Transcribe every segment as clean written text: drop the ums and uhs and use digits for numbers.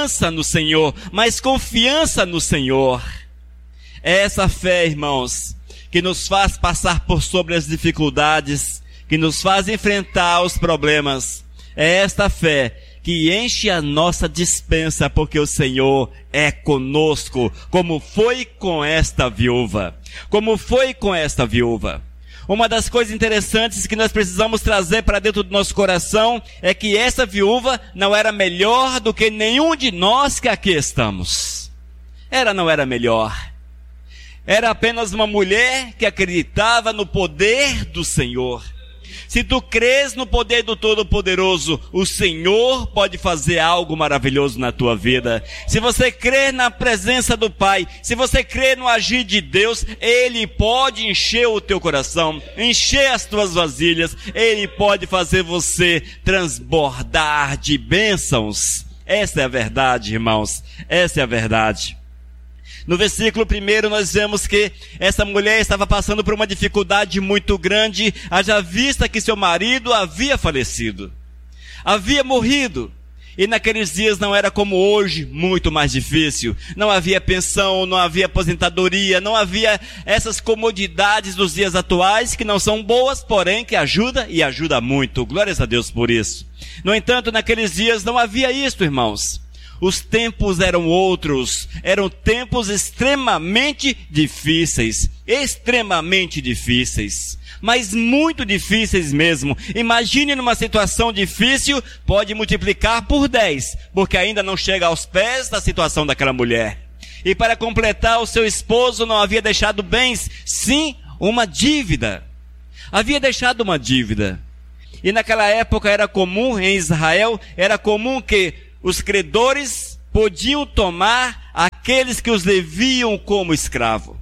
esperança no Senhor, mas confiança no Senhor. É essa fé, irmãos, que nos faz passar por sobre as dificuldades, que nos faz enfrentar os problemas. É esta fé que enche a nossa despensa, porque o Senhor é conosco, como foi com esta viúva. Como foi com esta viúva. Uma das coisas interessantes que nós precisamos trazer para dentro do nosso coração é que essa viúva não era melhor do que nenhum de nós que aqui estamos. Ela não era melhor. Era apenas uma mulher que acreditava no poder do Senhor. Se tu crês no poder do Todo-Poderoso, o Senhor pode fazer algo maravilhoso na tua vida. Se você crê na presença do Pai, se você crê no agir de Deus, Ele pode encher o teu coração, encher as tuas vasilhas, Ele pode fazer você transbordar de bênçãos. Essa é a verdade, irmãos, essa é a verdade. No versículo 1 nós vemos que essa mulher estava passando por uma dificuldade muito grande, haja vista que seu marido havia falecido, havia morrido. E naqueles dias não era como hoje, muito mais difícil. Não havia pensão, não havia aposentadoria, não havia essas comodidades dos dias atuais, que não são boas, porém que ajuda e ajuda muito. Glórias a Deus por isso. No entanto, naqueles dias não havia isso, irmãos. Os tempos eram outros, eram tempos extremamente difíceis, mas muito difíceis mesmo. Imagine numa situação difícil, pode multiplicar por 10, porque ainda não chega aos pés da situação daquela mulher. E para completar, o seu esposo não havia deixado bens, sim, uma dívida. Havia deixado uma dívida. E naquela época era comum, em Israel, era comum que os credores podiam tomar aqueles que os deviam como escravo.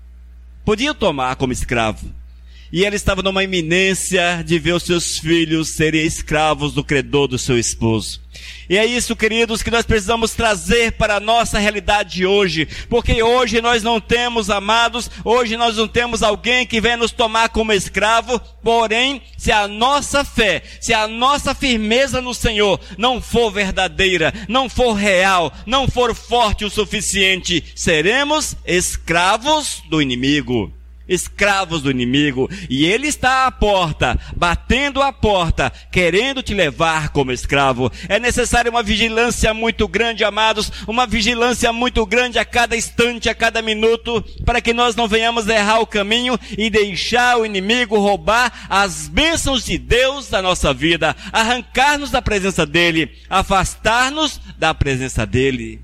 Podiam tomar como escravo. E ela estava numa iminência de ver os seus filhos serem escravos do credor do seu esposo. E é isso, queridos, que nós precisamos trazer para a nossa realidade hoje. Porque hoje nós não temos amados, hoje nós não temos alguém que venha nos tomar como escravo. Porém, se a nossa fé, se a nossa firmeza no Senhor não for verdadeira, não for real, não for forte o suficiente, seremos escravos do inimigo. Escravos do inimigo, e ele está à porta, batendo a porta, querendo te levar como escravo. É necessária uma vigilância muito grande, amados, uma vigilância muito grande a cada instante, a cada minuto, para que nós não venhamos errar o caminho e deixar o inimigo roubar as bênçãos de Deus da nossa vida, arrancar-nos da presença dele, afastar-nos da presença dele.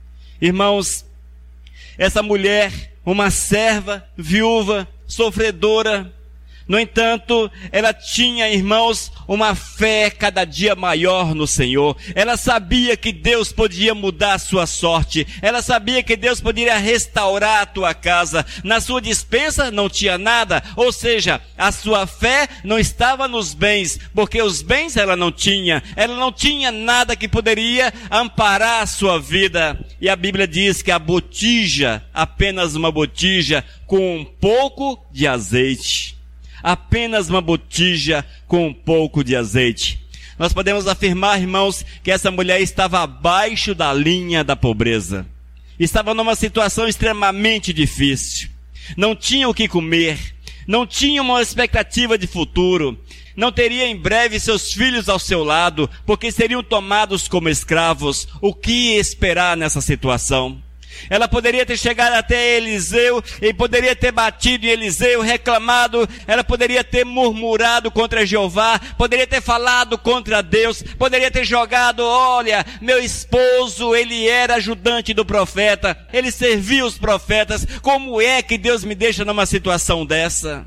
Irmãos, essa mulher, uma serva, viúva, sofredora. No entanto, ela tinha, irmãos, uma fé cada dia maior no Senhor. Ela sabia que Deus podia mudar a sua sorte. Ela sabia que Deus poderia restaurar a tua casa. Na sua despensa não tinha nada. Ou seja, a sua fé não estava nos bens, porque os bens ela não tinha. Ela não tinha nada que poderia amparar a sua vida. E a Bíblia diz que a botija, apenas uma botija, com um pouco de azeite. Apenas uma botija com um pouco de azeite. Nós podemos afirmar, irmãos, que essa mulher estava abaixo da linha da pobreza. Estava numa situação extremamente difícil. Não tinha o que comer. Não tinha uma expectativa de futuro. Não teria em breve seus filhos ao seu lado, porque seriam tomados como escravos. O que esperar nessa situação? Ela poderia ter chegado até Eliseu e poderia ter batido em Eliseu, reclamado. Ela poderia ter murmurado contra Jeová, poderia ter falado contra Deus, poderia ter jogado: olha, meu esposo, ele era ajudante do profeta, ele servia os profetas, como é que Deus me deixa numa situação dessa?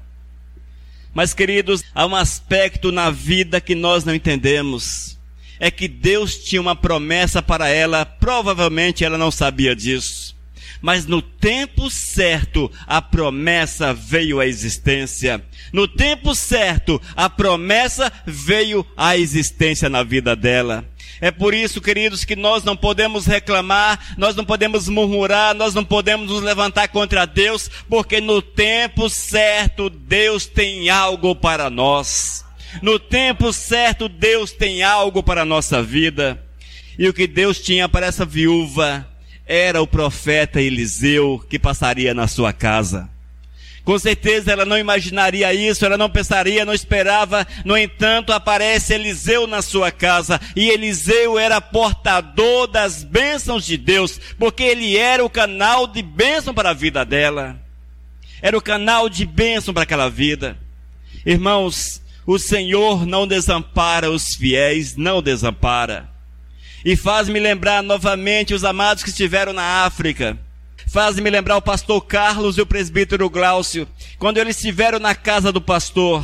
Mas, queridos, há um aspecto na vida que nós não entendemos. É que Deus tinha uma promessa para ela, provavelmente ela não sabia disso. Mas no tempo certo, a promessa veio à existência. No tempo certo, a promessa veio à existência na vida dela. É por isso, queridos, que nós não podemos reclamar, nós não podemos murmurar, nós não podemos nos levantar contra Deus, porque no tempo certo, Deus tem algo para nós. No tempo certo, Deus tem algo para a nossa vida. E o que Deus tinha para essa viúva era o profeta Eliseu que passaria na sua casa. Com certeza ela não imaginaria isso, ela não pensaria, não esperava. No entanto, aparece Eliseu na sua casa. E Eliseu era portador das bênçãos de Deus, porque ele era o canal de bênção para a vida dela. Era o canal de bênção para aquela vida. Irmãos, o Senhor não desampara os fiéis, não desampara. E faz-me lembrar novamente os amados que estiveram na África. Faz-me lembrar o pastor Carlos e o presbítero Glaucio, quando eles estiveram na casa do pastor.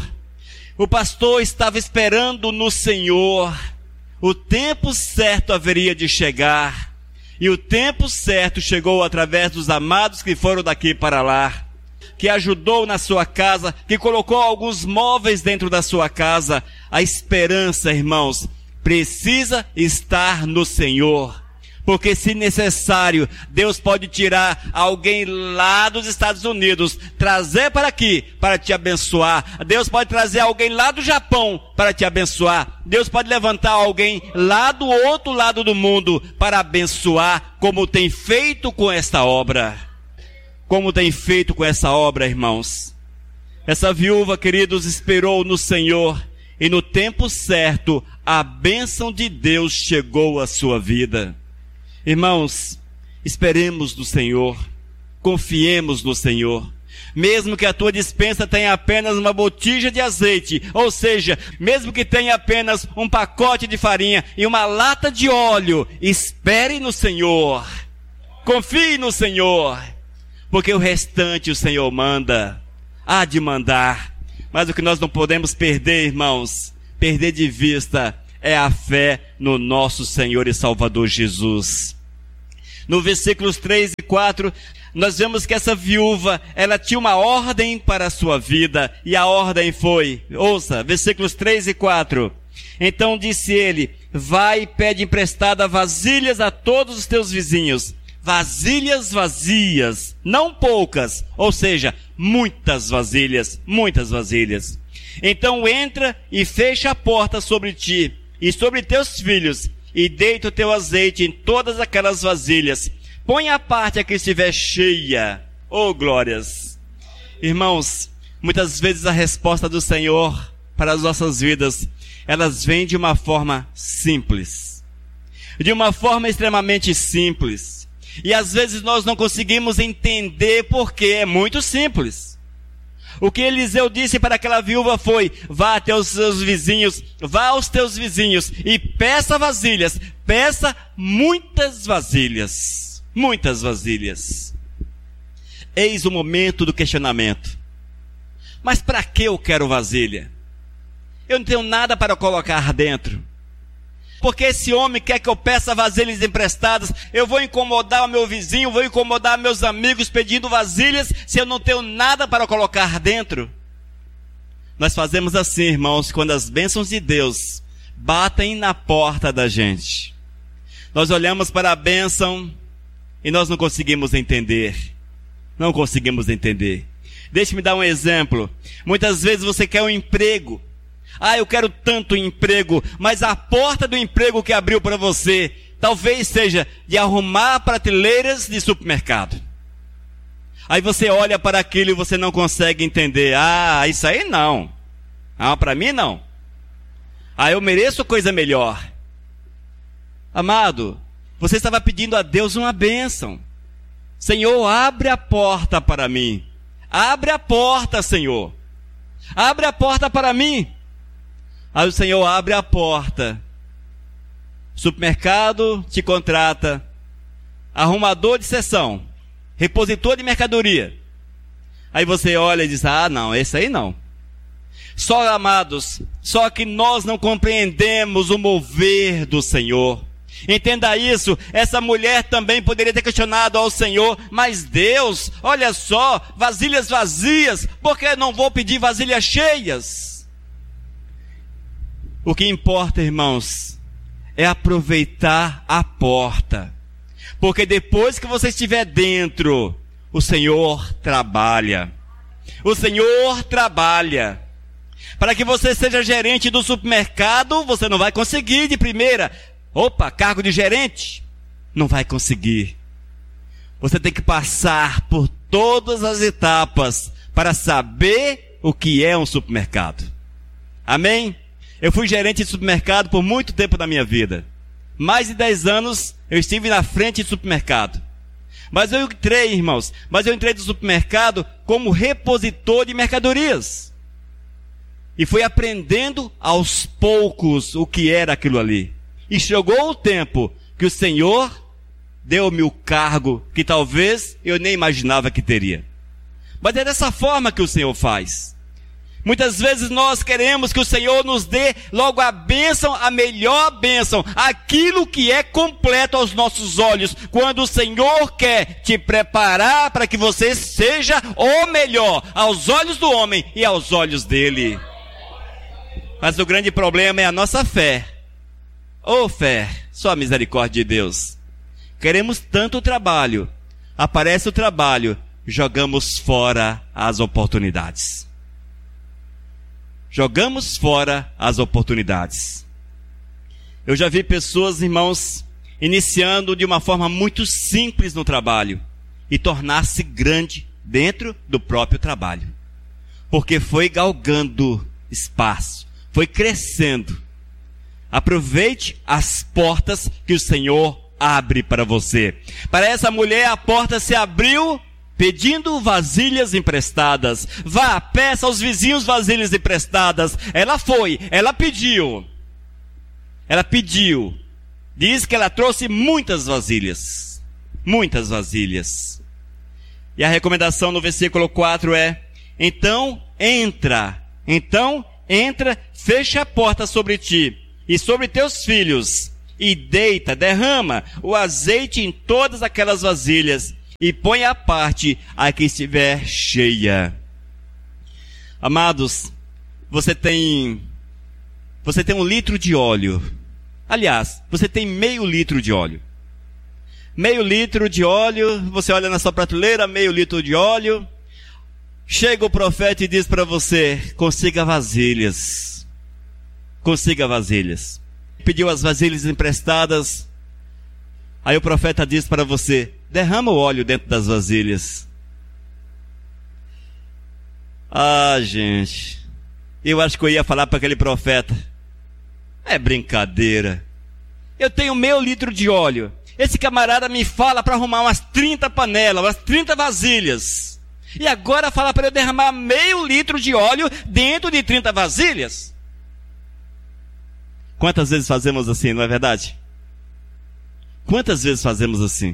O pastor estava esperando no Senhor. O tempo certo haveria de chegar. E o tempo certo chegou através dos amados que foram daqui para lá, que ajudou na sua casa, que colocou alguns móveis dentro da sua casa. A esperança, irmãos, precisa estar no Senhor. Porque se necessário, Deus pode tirar alguém lá dos Estados Unidos, trazer para aqui, para te abençoar. Deus pode trazer alguém lá do Japão para te abençoar. Deus pode levantar alguém lá do outro lado do mundo para abençoar, como tem feito com esta obra. Como tem feito com essa obra, irmãos. Essa viúva, queridos, esperou no Senhor, e no tempo certo, a bênção de Deus chegou à sua vida. Irmãos, esperemos no Senhor, confiemos no Senhor. Mesmo que a tua despensa tenha apenas uma botija de azeite, ou seja, mesmo que tenha apenas um pacote de farinha e uma lata de óleo, espere no Senhor. Confie no Senhor, porque o restante o Senhor manda, há de mandar. Mas o que nós não podemos perder, irmãos, perder de vista, é a fé no nosso Senhor e Salvador Jesus. No versículos 3 e 4, nós vemos que essa viúva, ela tinha uma ordem para a sua vida, e a ordem foi, ouça, versículos 3 e 4. Então disse ele, vai e pede emprestada vasilhas a todos os teus vizinhos, vasilhas vazias, não poucas, ou seja, muitas vasilhas, muitas vasilhas. Então entra e fecha a porta sobre ti, e sobre teus filhos, e deita o teu azeite em todas aquelas vasilhas. Põe à parte a que estiver cheia. Oh, glórias! Irmãos, muitas vezes a resposta do Senhor para as nossas vidas, elas vêm de uma forma simples. De uma forma extremamente simples. E às vezes nós não conseguimos entender porque é muito simples. O que Eliseu disse para aquela viúva foi, vá até os seus vizinhos, vá aos teus vizinhos e peça vasilhas, peça muitas vasilhas, muitas vasilhas. Eis o momento do questionamento. Mas para que eu quero vasilha? Eu não tenho nada para colocar dentro. Porque esse homem quer que eu peça vasilhas emprestadas, eu vou incomodar o meu vizinho, vou incomodar meus amigos pedindo vasilhas, se eu não tenho nada para colocar dentro. Nós fazemos assim, irmãos, quando as bênçãos de Deus batem na porta da gente. Nós olhamos para a bênção e nós não conseguimos entender. Não conseguimos entender. Deixe-me dar um exemplo. Muitas vezes você quer um emprego. Ah, eu quero tanto emprego, mas a porta do emprego que abriu para você, talvez seja de arrumar prateleiras de supermercado. Aí você olha para aquilo e você não consegue entender. Ah, isso aí não. Ah, para mim não. Ah, eu mereço coisa melhor. Amado, você estava pedindo a Deus uma bênção. Senhor, abre a porta para mim. Abre a porta, Senhor. Abre a porta para mim. Aí o Senhor abre a porta. Supermercado te contrata. Arrumador de seção. Repositor de mercadoria. Aí você olha e diz, ah não, esse aí não. Só, amados, só que nós não compreendemos o mover do Senhor. Entenda isso, essa mulher também poderia ter questionado ao Senhor, mas Deus, olha só, vasilhas vazias, por que não vou pedir vasilhas cheias? O que importa, irmãos, é aproveitar a porta. Porque depois que você estiver dentro, o Senhor trabalha. O Senhor trabalha. Para que você seja gerente do supermercado, você não vai conseguir de primeira. Opa, cargo de gerente? Não vai conseguir. Você tem que passar por todas as etapas para saber o que é um supermercado. Amém? Eu fui gerente de supermercado por muito tempo da minha vida. Mais de 10 anos eu estive na frente de supermercado. Mas eu entrei, irmãos, no supermercado como repositor de mercadorias. E fui aprendendo aos poucos o que era aquilo ali. E chegou o tempo que o Senhor deu-me o cargo que talvez eu nem imaginava que teria. Mas é dessa forma que o Senhor faz. Muitas vezes nós queremos que o Senhor nos dê logo a bênção, a melhor bênção, aquilo que é completo aos nossos olhos, quando o Senhor quer te preparar para que você seja o melhor aos olhos do homem e aos olhos dele. Mas o grande problema é a nossa fé. Ô fé, só a misericórdia de Deus. Queremos tanto o trabalho, aparece o trabalho, jogamos fora as oportunidades. Jogamos fora as oportunidades. Eu já vi pessoas, irmãos, iniciando de uma forma muito simples no trabalho e tornar-se grande dentro do próprio trabalho. Porque foi galgando espaço, foi crescendo. Aproveite as portas que o Senhor abre para você. Para essa mulher, a porta se abriu pedindo vasilhas emprestadas. Vá, peça aos vizinhos vasilhas emprestadas. Ela foi, ela pediu. Ela pediu. Diz que ela trouxe muitas vasilhas. Muitas vasilhas. E a recomendação no versículo 4 é: Então entra, fecha a porta sobre ti e sobre teus filhos, e deita, derrama o azeite em todas aquelas vasilhas, e põe à parte a que estiver cheia. Amados, você tem 1 litro de óleo. Aliás, você tem meio litro de óleo. Meio litro de óleo, você olha na sua prateleira, meio litro de óleo. Chega o profeta e diz para você: consiga vasilhas. Consiga vasilhas. Pediu as vasilhas emprestadas. Aí o profeta diz para você: derrama o óleo dentro das vasilhas. Ah, gente, eu acho que eu ia falar para aquele profeta: é brincadeira. Eu tenho meio litro de óleo. Esse camarada me fala para arrumar umas 30 panelas, umas 30 vasilhas. E agora fala para eu derramar meio litro de óleo dentro de 30 vasilhas. Quantas vezes fazemos assim, não é verdade? Quantas vezes fazemos assim?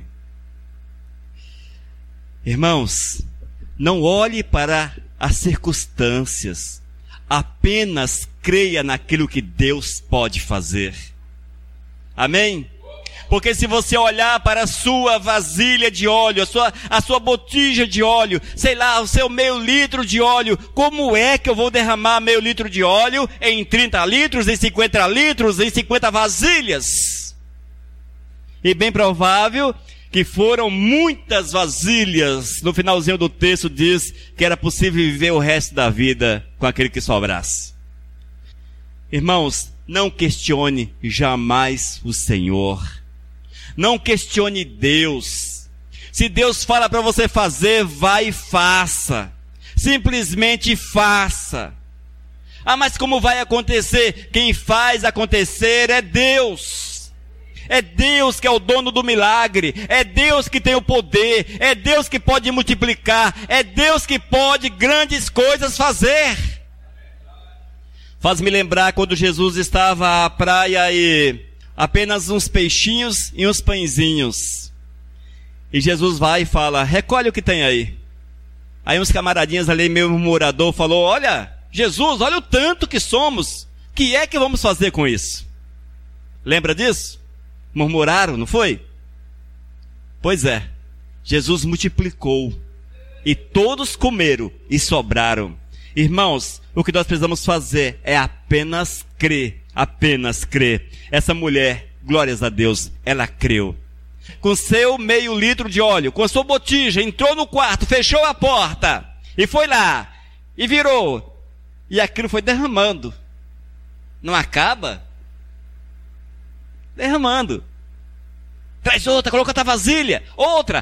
Irmãos, não olhe para as circunstâncias. Apenas creia naquilo que Deus pode fazer. Amém? Porque se você olhar para a sua vasilha de óleo, a sua botija de óleo, sei lá, o seu meio litro de óleo, como é que eu vou derramar meio litro de óleo em 30 litros, em 50 litros, em 50 vasilhas? E bem provável que foram muitas vasilhas. No finalzinho do texto diz que era possível viver o resto da vida com aquele que sobrasse. Irmãos, não questione jamais o Senhor. Não questione Deus. Se Deus fala para você fazer, vai e faça. Simplesmente faça. Ah, mas como vai acontecer? Quem faz acontecer é Deus. É Deus que é o dono do milagre. É Deus que tem o poder. É Deus que pode multiplicar. É Deus que pode grandes coisas fazer. Faz-me lembrar quando Jesus estava à praia e apenas uns peixinhos e uns pãezinhos. E Jesus vai e fala: recolhe o que tem aí. Aí uns camaradinhas ali, meio murmurador, falou: olha, Jesus, olha o tanto que somos. O que é que vamos fazer com isso? Lembra disso? Murmuraram, não foi? Pois é, Jesus multiplicou. E todos comeram e sobraram. Irmãos, o que nós precisamos fazer é apenas crer. Apenas crer. Essa mulher, glórias a Deus, ela creu. Com seu meio litro de óleo, com a sua botija, entrou no quarto, fechou a porta, e foi lá, e virou, e aquilo foi derramando. Não acaba? derramando. Traz outra, coloca outra vasilha. Outra.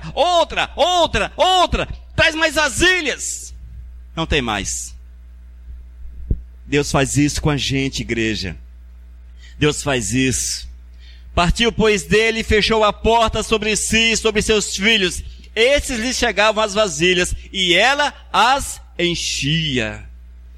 Traz mais vasilhas. Não tem mais. Deus faz isso com a gente, igreja. Deus faz isso. Partiu, pois, dele e fechou a porta sobre si e sobre seus filhos. Esses lhe chegavam as vasilhas e ela as enchia.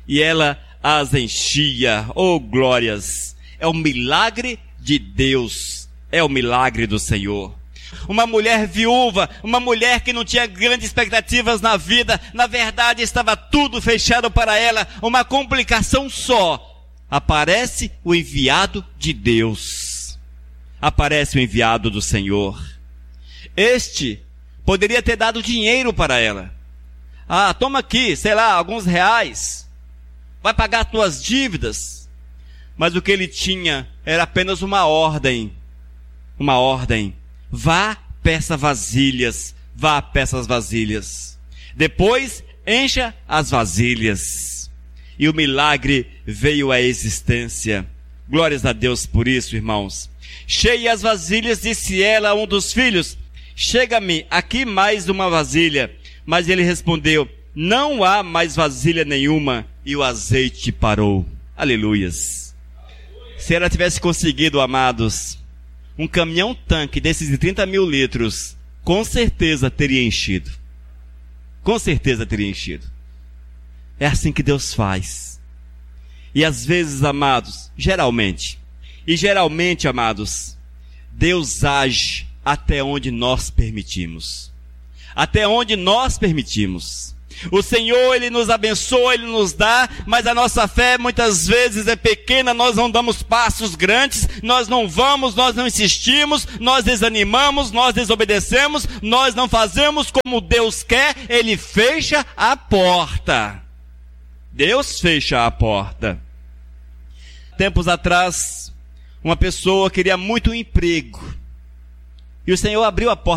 Oh, glórias! É o milagre de Deus. É o milagre do Senhor. Uma mulher viúva, uma mulher que não tinha grandes expectativas na vida, na verdade estava tudo fechado para ela, uma complicação só. Aparece o enviado de Deus. Aparece o enviado do Senhor. Este poderia ter dado dinheiro para ela. Toma aqui, sei lá, alguns reais. Vai pagar as tuas dívidas. Mas o que ele tinha era apenas uma ordem. Uma ordem. Vá, peça vasilhas. Vá, peça as vasilhas. Depois, encha as vasilhas. E o milagre veio à existência. Glórias a Deus por isso, irmãos. Cheia as vasilhas, disse ela a um dos filhos: chega-me aqui mais uma vasilha. Mas ele respondeu: não há mais vasilha nenhuma. E o azeite parou. Aleluias. Se ela tivesse conseguido, amados, um caminhão-tanque desses de 30 mil litros, com certeza teria enchido. Com certeza teria enchido. É assim que Deus faz. E às vezes, amados, geralmente, amados, Deus age até onde nós permitimos. Até onde nós permitimos. O Senhor, Ele nos abençoa, Ele nos dá, mas a nossa fé muitas vezes é pequena, nós não damos passos grandes, nós não vamos, nós não insistimos, nós desanimamos, nós desobedecemos, nós não fazemos como Deus quer, Ele fecha a porta. Deus fecha a porta. Tempos atrás, uma pessoa queria muito um emprego, e o Senhor abriu a porta